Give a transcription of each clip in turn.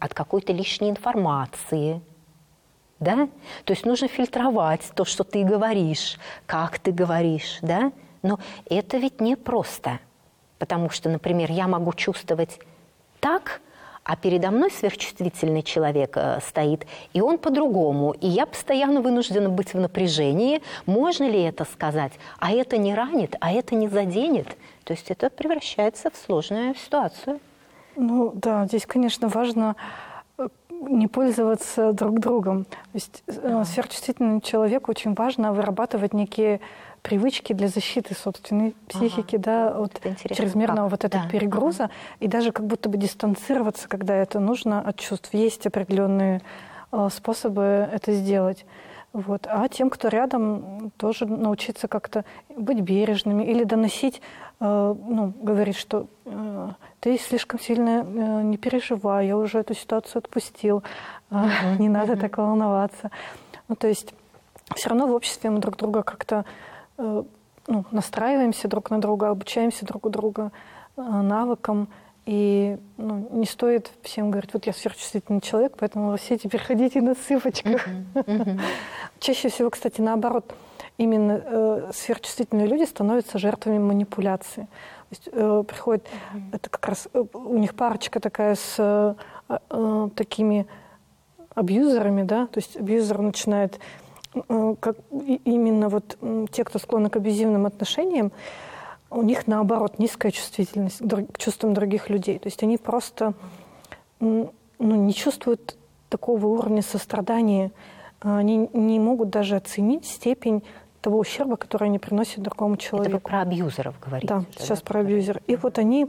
от какой-то лишней информации. Да? То есть нужно фильтровать то, что ты говоришь, как ты говоришь. Да? Но это ведь не просто. Потому что, например, я могу чувствовать так, а передо мной сверхчувствительный человек стоит, и он по-другому. И я постоянно вынуждена быть в напряжении. Можно ли это сказать? А это не ранит, а это не заденет. То есть это превращается в сложную ситуацию. Ну да, здесь, конечно, важно не пользоваться друг другом. То есть сверхчувствительному человеку очень важно вырабатывать некие привычки для защиты собственной психики, да, от чрезмерного вот этого перегруза, и даже как будто бы дистанцироваться, когда это нужно, от чувств. Есть определенные способы это сделать. Вот. А тем, кто рядом, тоже научиться как-то быть бережными или доносить, говорить, что ты слишком сильно не переживай, я уже эту ситуацию отпустил, не надо так волноваться. Ну, то есть все равно в обществе мы друг друга как-то настраиваемся друг на друга, обучаемся друг у друга навыкам. И не стоит всем говорить, вот я сверхчувствительный человек, поэтому вы все теперь ходите на цыпочках. Чаще всего, кстати, наоборот, именно сверхчувствительные люди становятся жертвами манипуляции. То есть приходит, это как раз у них парочка такая с такими абьюзерами, да, то есть абьюзер начинает, как именно вот те, кто склонны к абьюзивным отношениям, у них, наоборот, низкая чувствительность к чувствам других людей. То есть они просто не чувствуют такого уровня сострадания. Они не могут даже оценить степень того ущерба, который они приносят другому человеку. Это вы про абьюзеров говорите? Да, сейчас про абьюзеров. И вот они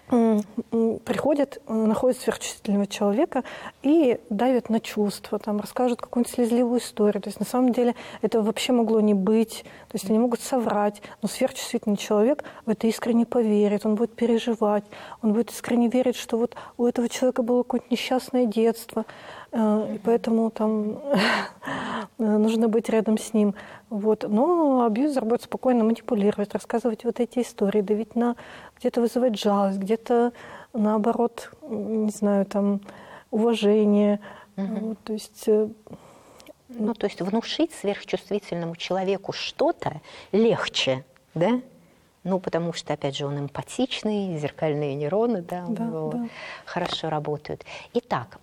приходят, находят сверхчувствительного человека и давят на чувства, там, расскажут какую-нибудь слезливую историю. То есть на самом деле этого вообще могло не быть. То есть они могут соврать, но сверхчувствительный человек в это искренне поверит, он будет переживать, он будет искренне верить, что вот у этого человека было какое-то несчастное детство, и поэтому там нужно быть рядом с ним. Вот. Но абьюзер будет спокойно манипулировать, рассказывать вот эти истории, давить на, где-то вызывать жалость, где-то наоборот, не знаю, там, уважение. Вот, то есть... то есть внушить сверхчувствительному человеку что-то легче, да? Потому что, опять же, он эмпатичный, зеркальные нейроны, да. Хорошо работают. Итак,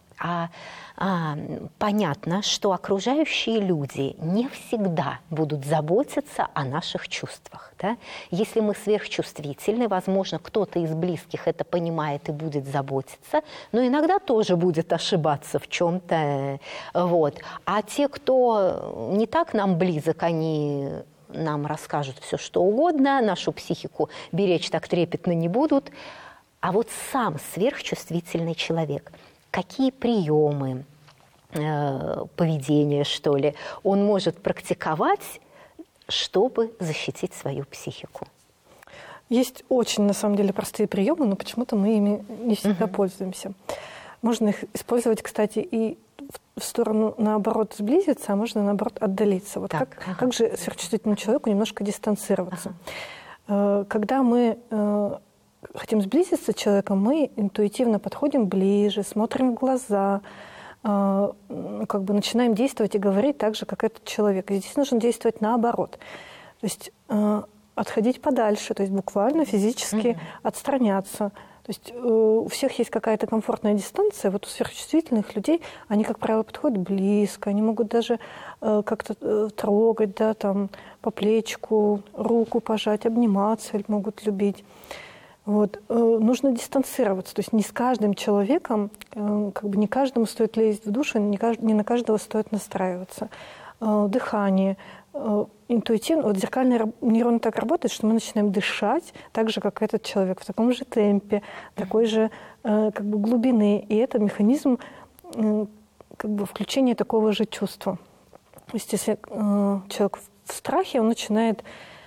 понятно, что окружающие люди не всегда будут заботиться о наших чувствах. Да? Если мы сверхчувствительны, возможно, кто-то из близких это понимает и будет заботиться, но иногда тоже будет ошибаться в чем-то. Вот. А те, кто не так нам близок, они нам расскажут все, что угодно, нашу психику беречь так трепетно не будут. А вот сам сверхчувствительный человек – какие приемы поведения, что ли, он может практиковать, чтобы защитить свою психику? Есть очень, на самом деле, простые приемы, но почему-то мы ими не всегда пользуемся. Можно их использовать, кстати, и в сторону, наоборот, сблизиться, а можно, наоборот, отдалиться. Вот как же сверхчувствительному человеку немножко дистанцироваться? Когда мы... хотим сблизиться с человеком, мы интуитивно подходим ближе, смотрим в глаза, начинаем действовать и говорить так же, как этот человек. И здесь нужно действовать наоборот. То есть отходить подальше, то есть буквально физически отстраняться. То есть у всех есть какая-то комфортная дистанция. Вот у сверхчувствительных людей они, как правило, подходят близко, они могут даже как-то трогать, да, там, по плечику, руку пожать, обниматься или могут любить. Вот. Нужно дистанцироваться, то есть не с каждым человеком, не каждому стоит лезть в душу, не на каждого стоит настраиваться. Дыхание, интуитивно, вот зеркальный нейрон так работает, что мы начинаем дышать так же, как этот человек, в таком же темпе, такой же глубины, и это механизм включения такого же чувства. То есть если человек в страхе, он начинает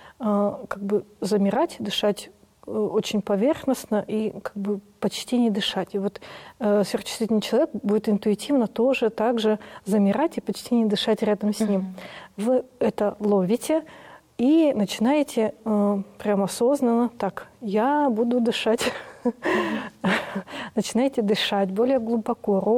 замирать, дышать очень поверхностно и почти не дышать. И вот сверхчувствительный человек будет интуитивно тоже так же замирать и почти не дышать рядом с ним. Вы это ловите и начинаете прямо осознанно, так, я буду дышать. Начинаете дышать более глубоко,